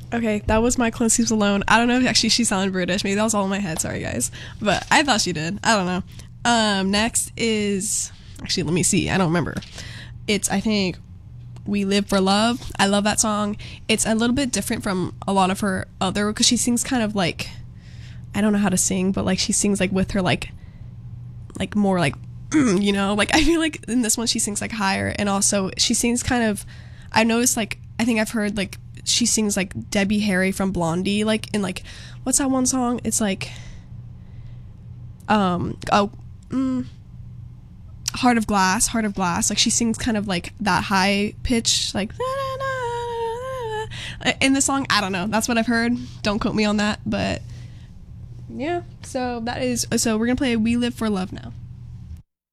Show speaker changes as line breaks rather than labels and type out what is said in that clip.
Okay, that was my Clone Sleeps Alone. I don't know if actually she sounded British. Maybe that was all in my head. Sorry, guys. But I thought she did. I don't know. Next is... Actually, let me see. I don't remember. It's, I think, We Live for Love. I love that song. It's a little bit different from a lot of her other... Because she sings kind of like... I don't know how to sing, but like she sings like with her like more like... You know? Like I feel like in this one she sings like higher. And also she sings kind of... I've noticed like... I think I've heard like... She sings like Debbie Harry from Blondie, like in like what's that one song? It's like Heart of Glass. Like she sings kind of like that high pitch, like in the song. I don't know. That's what I've heard. Don't quote me on that, but yeah. So we're gonna play We Live for Love now.